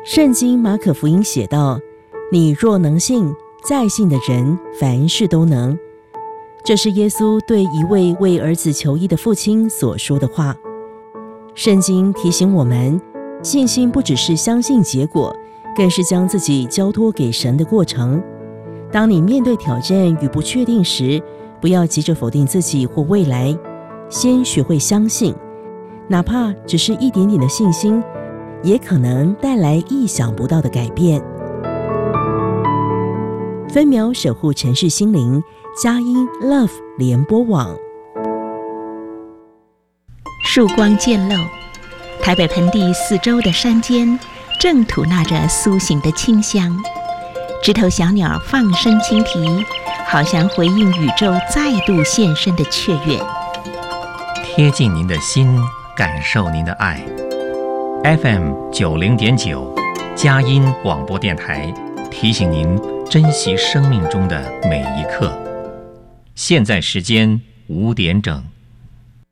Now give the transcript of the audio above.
圣经马可福音写道：你若能信，在信的人凡事都能。这是耶稣对一位为儿子求医的父亲所说的话。圣经提醒我们，信心不只是相信结果，更是将自己交托给神的过程。当你面对挑战与不确定时，不要急着否定自己或未来，先学会相信，哪怕只是一点点的信心，也可能带来意想不到的改变。分秒守护城市心灵，佳音 Love 联播网。 曙光渐露，台北盆地四周的山间正吐纳着苏醒的清香，枝头小鸟放声轻啼，好像回应宇宙再度现身的雀跃。 贴近您的心，感受您的爱。FM 90.9，佳音广播电台提醒您珍惜生命中的每一刻。现在时间5点整。